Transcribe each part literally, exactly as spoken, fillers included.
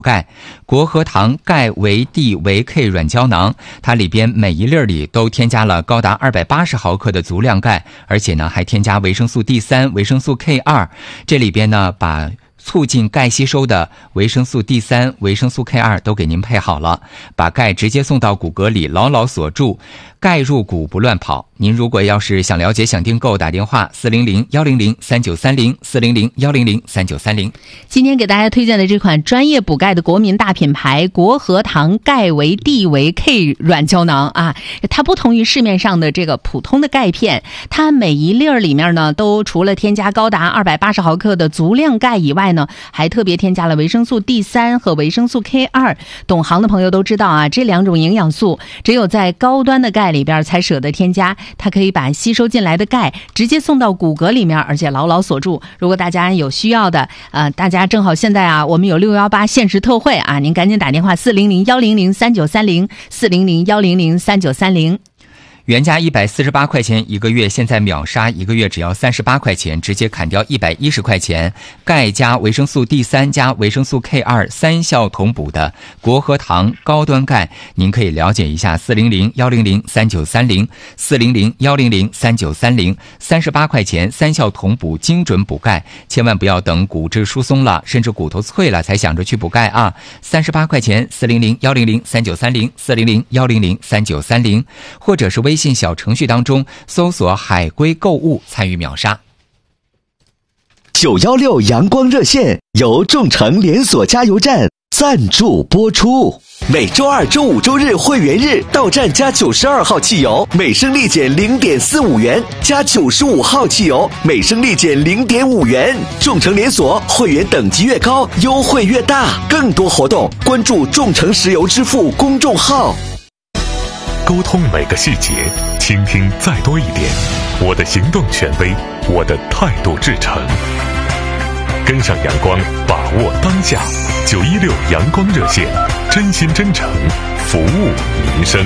钙，国和堂钙维 D 维 K 软胶囊，它里边每一粒里都添加了高达二百八十毫克的足量钙，而且呢还添加维生素 D 三、维生素 K 二，这里边呢把促进钙吸收的维生素 D 三、维生素 K 二都给您配好了，把钙直接送到骨骼里牢牢锁住，钙入骨不乱跑。您如果要是想了解想订购，打电话四零零一零零三九三零 四零零一零零三九三零。 今天给大家推荐的这款专业补钙的国民大品牌国和堂钙维 D 维 K 软胶囊啊，它不同于市面上的这个普通的钙片，它每一粒里面呢都除了添加高达二百八十毫克的足量钙以外呢，还特别添加了维生素 D 三 和维生素 K 二。懂行的朋友都知道啊，这两种营养素只有在高端的钙里边才舍得添加，它可以把吸收进来的钙直接送到骨骼里面，而且牢牢锁住。如果大家有需要的，呃，大家正好现在啊，我们有六一八限时特惠啊，您赶紧打电话四零零一零零三九三零 四零零一零零三九三零。 原价一百四十八块钱一个月，现在秒杀，一个月只要三十八块钱，直接砍掉一百一十块钱。钙加维生素 D 三 加维生素 K 二三效同补的国和堂高端钙，您可以了解一下四零零一零零三九三零 四零零一零零三九三零，三十八块钱三效同补，精准补钙，千万不要等骨质疏松了，甚至骨头脆了才想着去补钙啊！三十八块钱，四零零一零零三九三零 四零零一零零三九三零，或者是微信小程序当中搜索海龟购物参与秒杀。 九一六阳光热线由众诚连锁加油站赞助播出。每周二、周五、周日会员日到站加九十二号汽油，每升立减零点四五元；加九十五号汽油，每升立减零点五元。众诚连锁会员等级越高，优惠越大。更多活动，关注众诚石油支付公众号。 沟通每个细节，倾听再多一点。我的行动权威，我的态度至诚。跟上阳光，把握当下。九一六阳光热线，真心真诚，服务民生。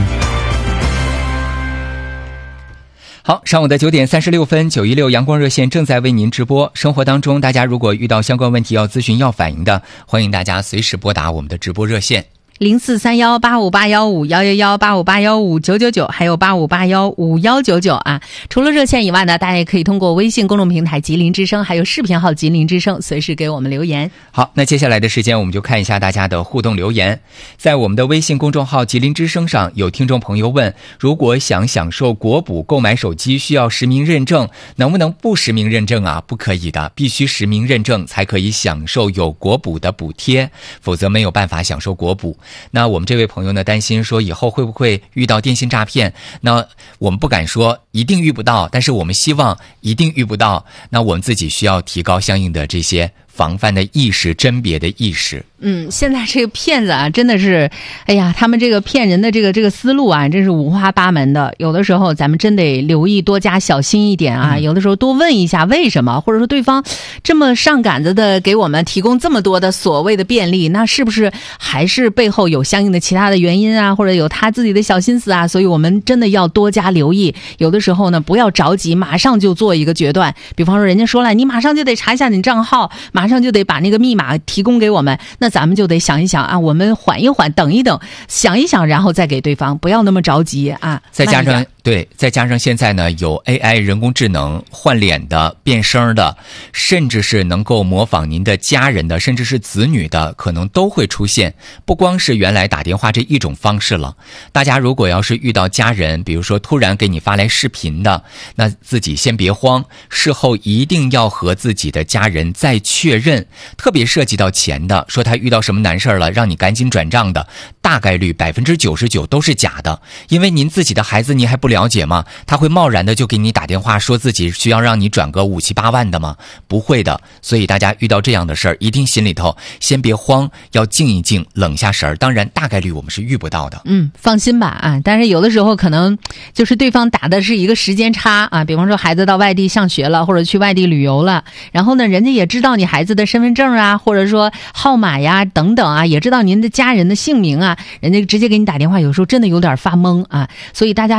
好，上午的九点三十六分，九一六阳光热线正在为您直播。生活当中，大家如果遇到相关问题要咨询、要反映的，欢迎大家随时拨打我们的直播热线。 零四三幺八五八幺五幺幺幺八五八幺五九九九，还有八五八幺五幺九九啊。除了热线以外呢，大家也可以通过微信公众平台吉林之声，还有视频号吉林之声，随时给我们留言。 好，那接下来的时间我们就看一下大家的互动留言。在我们的微信公众号吉林之声上，有听众朋友问，如果想享受国补购买手机需要实名认证，能不能不实名认证啊？不可以的，必须实名认证才可以享受有国补的补贴，否则没有办法享受国补。那我们这位朋友呢，担心说以后会不会遇到电信诈骗？那我们不敢说一定遇不到，但是我们希望一定遇不到。那我们自己需要提高相应的这些防范的意识、甄别的意识。 嗯，现在这个骗子啊，真的是，哎呀，他们这个骗人的这个这个思路啊，真是五花八门的。有的时候咱们真得留意，多加小心一点啊。嗯、有的时候多问一下为什么，或者说对方这么上杆子的给我们提供这么多的所谓的便利，那是不是还是背后有相应的其他的原因啊，或者有他自己的小心思啊？所以我们真的要多加留意。有的时候呢，不要着急，马上就做一个决断。比方说，人家说了，你马上就得查一下你账号，马上就得把那个密码提供给我们，那咱们就得想一想啊，我们缓一缓，等一等，想一想，然后再给对方，不要那么着急啊。 再加上对，再加上现在呢，有 A I 人工智能换脸的、变声的，甚至是能够模仿您的家人的，甚至是子女的，可能都会出现。不光是原来打电话这一种方式了，大家如果要是遇到家人，比如说突然给你发来视频的，那自己先别慌，事后一定要和自己的家人再确认。特别涉及到钱的，说他遇到什么难事了，让你赶紧转账的，大概率百分之九十九都是假的。因为您自己的孩子您还不了解吗？他会贸然的就给你打电话说自己需要让你转个五七八万的吗？不会的。所以大家遇到这样的事儿，一定心里头先别慌，要静一静，冷下神儿。当然大概率我们是遇不到的。 嗯，放心吧啊。但是有的时候可能就是对方打的是一个时间差啊，比方说孩子到外地上学了，或者去外地旅游了，然后呢人家也知道你孩子的身份证啊，或者说号码呀等等啊，也知道您的家人的姓名啊，人家直接给你打电话，有时候真的有点发懵啊。所以大家呢就是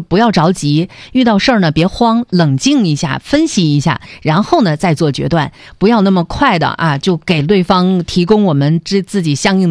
不要着急，遇到事儿呢别慌，冷静一下，分析一下，然后呢再做决断，不要那么快的啊就给对方提供我们自自己相应的